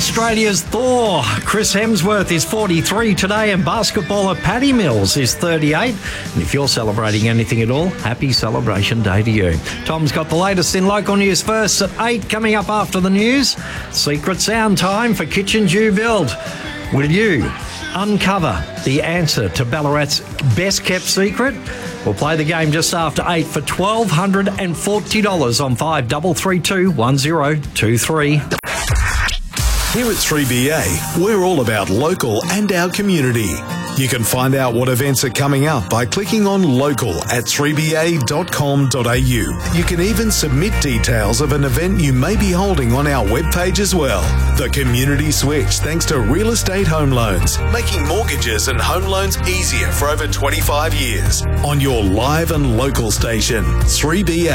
Australia's Thor. Chris Hemsworth is 43 today, and basketballer Paddy Mills is 38. And if you're celebrating anything at all, happy celebration day to you. Tom's got the latest in local news first at 8, coming up after the news. Secret sound time for Kitchen Dew Build. Will you uncover the answer to Ballarat's best kept secret? We'll play the game just after 8 for $1,240 on 5332 1023. Here at 3BA, we're all about local and our community. You can find out what events are coming up by clicking on local at 3ba.com.au. You can even submit details of an event you may be holding on our webpage as well. The Community Switch, thanks to Real Estate Home Loans, making mortgages and home loans easier for over 25 years. On your live and local station, 3BA.